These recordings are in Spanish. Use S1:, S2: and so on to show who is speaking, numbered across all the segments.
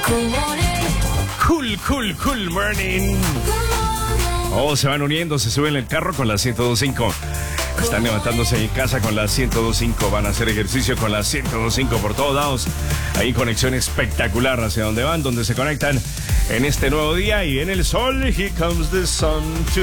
S1: Cool morning. Oh, se van uniendo, se suben en el carro con la 102.5. Están levantándose en casa con la 102.5. Van a hacer ejercicio con la 102.5 por todos lados. Hay conexión espectacular hacia donde van, donde se conectan en este nuevo día. Y en el sol, here comes the sun.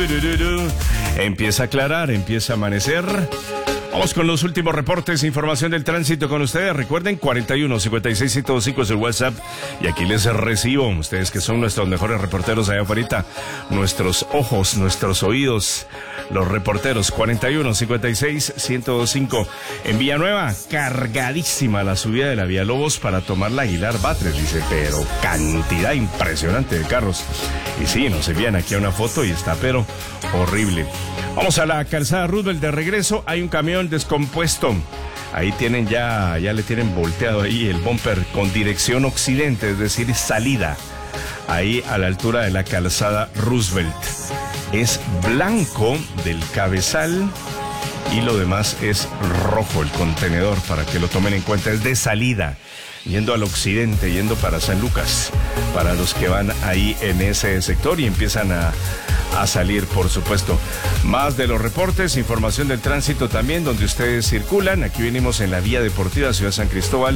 S1: Empieza a aclarar, empieza a amanecer. Vamos con los últimos reportes e información del tránsito con ustedes. Recuerden, 41 56 105 es el WhatsApp. Y aquí les recibo, ustedes que son nuestros mejores reporteros allá afuera, nuestros ojos, nuestros oídos, los reporteros. 41 56 105. En Villanueva, cargadísima la subida de la Villalobos para tomar la Aguilar Batres, dice, pero cantidad impresionante de carros. Y sí, nos envían aquí una foto y está, pero horrible. Vamos a la calzada Roosevelt de regreso. Hay un camión descompuesto. Ahí tienen ya le tienen volteado ahí el bumper con dirección occidente, es decir, salida. Ahí a la altura de la calzada Roosevelt. Es blanco del cabezal y lo demás es rojo el contenedor, para que lo tomen en cuenta. Es de salida, yendo al occidente, yendo para San Lucas, para los que van ahí en ese sector y empiezan a salir, por supuesto. Más de los reportes, información del tránsito también, donde ustedes circulan. Aquí venimos en la vía deportiva Ciudad San Cristóbal.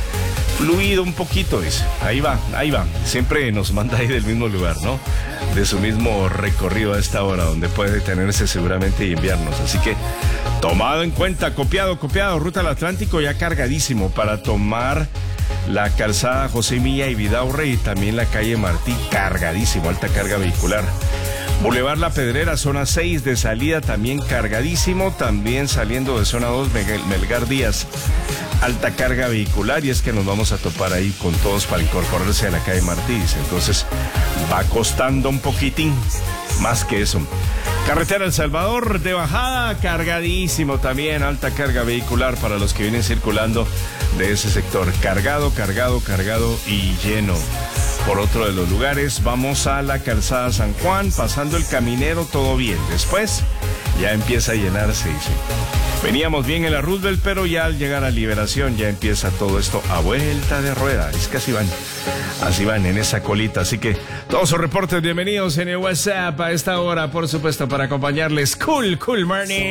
S1: Fluido un poquito, dice. Ahí va. Siempre nos manda ahí del mismo lugar, ¿no? De su mismo recorrido a esta hora, donde puede detenerse seguramente y enviarnos. Así que, tomado en cuenta, copiado. Ruta al Atlántico ya cargadísimo para tomar la calzada José Milla y Vidaurre, y también la calle Martí, cargadísimo, alta carga vehicular. Boulevard La Pedrera, zona 6 de salida, también cargadísimo. También saliendo de zona 2, Melgar Díaz, alta carga vehicular. Y es que nos vamos a topar ahí con todos para incorporarse a la calle Martí. Entonces va costando un poquitín más que eso. Carretera El Salvador de bajada, cargadísimo también, alta carga vehicular para los que vienen circulando de ese sector. Cargado y lleno. Por otro de los lugares, vamos a la calzada San Juan, pasando el Caminero, todo bien. Después ya empieza a llenarse, dice. Veníamos bien en la Roosevelt, pero ya al llegar a Liberación ya empieza todo esto a vuelta de rueda. Es que así van en esa colita. Así que todos sus reportes bienvenidos en el WhatsApp a esta hora, por supuesto, para acompañarles. Cool morning.